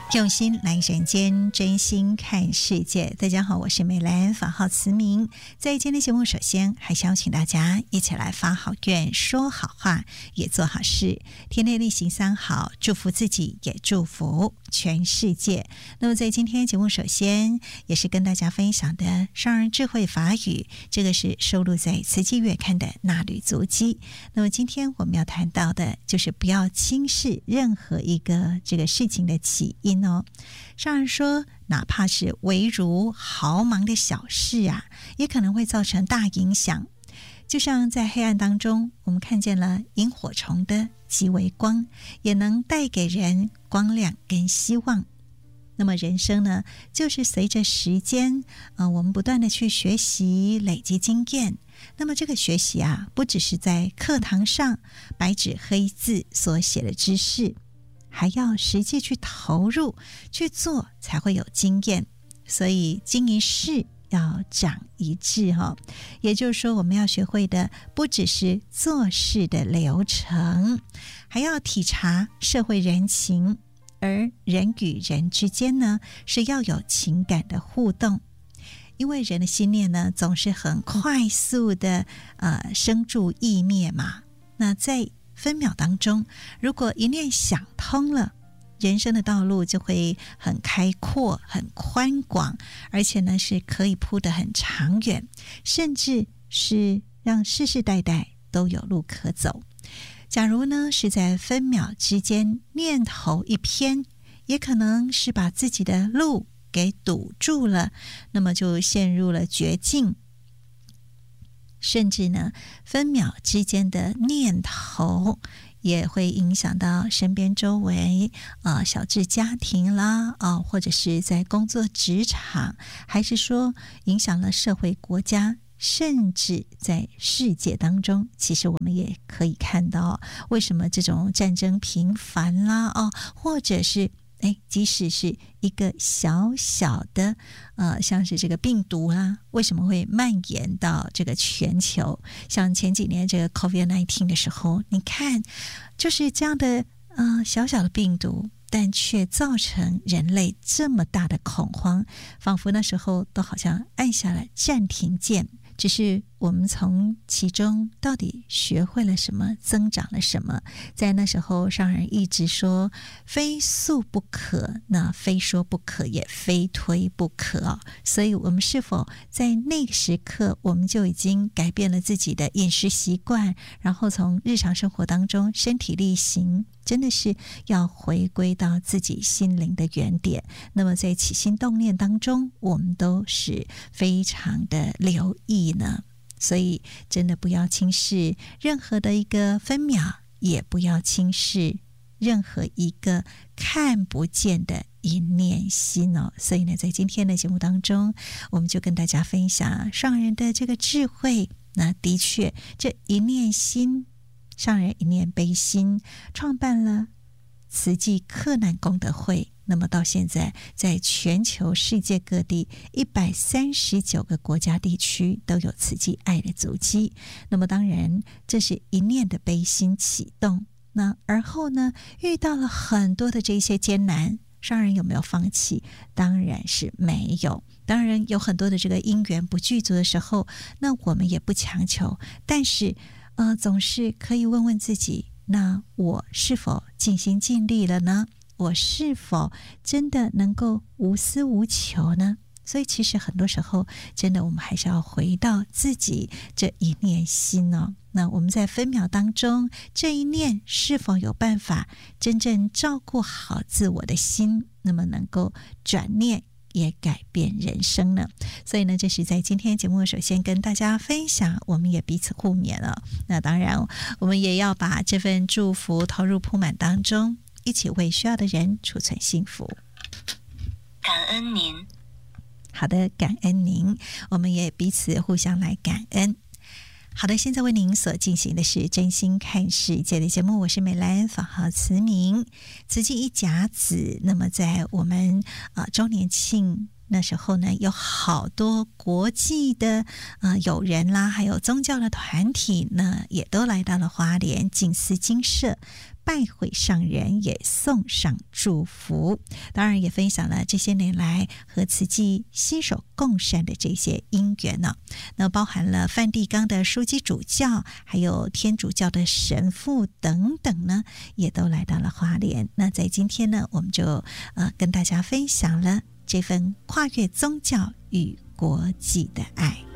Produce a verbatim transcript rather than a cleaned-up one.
用心来人间，真心看世界。大家好，我是美兰，法号慈明。在今天的节目，首先还是邀请大家一起来发好愿，说好话，也做好事，天天例行三好，祝福自己，也祝福全世界。那么在今天节目，首先也是跟大家分享的上人智慧法语，这个是收录在慈济月刊的纳履足迹。那么今天我们要谈到的就是不要轻视任何一个这个事情的起因哦。上人说，哪怕是微如毫芒的小事啊，也可能会造成大影响。就像在黑暗当中，我们看见了萤火虫的极微光，也能带给人光亮跟希望。那么人生呢，就是随着时间，呃，我们不断的去学习、累积经验。那么这个学习啊，不只是在课堂上白纸黑字所写的知识，还要实际去投入去做，才会有经验。所以经一事要长一智哈，也就是说，我们要学会的不只是做事的流程，还要体察社会人情。而人与人之间呢，是要有情感的互动，因为人的心念呢，总是很快速的呃生住意灭嘛。那在分秒当中，如果一念想通了，人生的道路就会很开阔、很宽广，而且呢是可以铺得很长远，甚至是让世世代代都有路可走。假如呢是在分秒之间念头一偏，也可能是把自己的路给堵住了，那么就陷入了绝境。甚至呢分秒之间的念头也会影响到身边周围啊、呃、小至家庭啦啊、呃，或者是在工作职场，还是说影响了社会国家，甚至在世界当中，其实我们也可以看到，为什么这种战争频繁啦哦，或者是哎，即使是一个小小的呃，像是这个病毒啊，为什么会蔓延到这个全球？像前几年这个 COVID 十九 的时候，你看就是这样的呃小小的病毒，但却造成人类这么大的恐慌，仿佛那时候都好像按下了暂停键。只是我们从其中到底学会了什么，增长了什么？在那时候上人一直说非速不可，那非说不可，也非推不可哦。所以我们是否在那个时刻，我们就已经改变了自己的饮食习惯，然后从日常生活当中身体力行，真的是要回归到自己心灵的原点。那么在起心动念当中，我们都是非常的留意呢。所以真的不要轻视任何的一个分秒，也不要轻视任何一个看不见的一念心哦。所以呢，在今天的节目当中，我们就跟大家分享上人的这个智慧。那的确，这一念心，上人一念悲心，创办了慈济克难功德会。那么到现在，在全球世界各地一百三十九个国家地区都有慈济爱的足迹。那么当然，这是一念的悲心启动。那而后呢，遇到了很多的这些艰难，上人有没有放弃？当然是没有。当然有很多的这个因缘不具足的时候，那我们也不强求，但是呃，总是可以问问自己，那我是否尽心尽力了呢？我是否真的能够无私无求呢？所以其实很多时候，真的我们还是要回到自己这一念心哦。那我们在分秒当中，这一念是否有办法真正照顾好自我的心，那么能够转念也改变人生呢？所以呢，这是在今天节目首先跟大家分享，我们也彼此互勉了。那当然，我们也要把这份祝福投入铺满当中，一起为需要的人储存幸福。 感恩您。 好的，感恩您，我们也彼此互相来感恩。好的，现在为您所进行的是真心看世界的节目，我是美兰，法号慈明，慈济一甲子。那么在我们呃周年庆那时候呢，有好多国际的呃友人啦，还有宗教的团体呢，也都来到了花莲静思精舍， 拜会上人，也送上祝福。当然也分享了这些年来和慈济携手共善的这些因缘呢、哦。那包含了梵蒂冈的枢机主教，还有天主教的神父等等呢，也都来到了花莲。那在今天呢，我们就呃跟大家分享了这份跨越宗教与国际的爱。